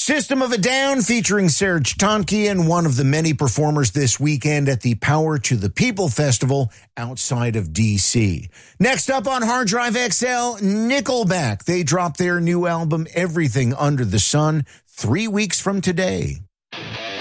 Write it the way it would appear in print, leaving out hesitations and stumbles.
System of a Down featuring Serj Tankian, one of the many performers this weekend at the Power to the People Festival outside of D.C. Next up on Hard Drive XL, Nickelback. They drop their new album, Everything Under the Sun, 3 weeks from today.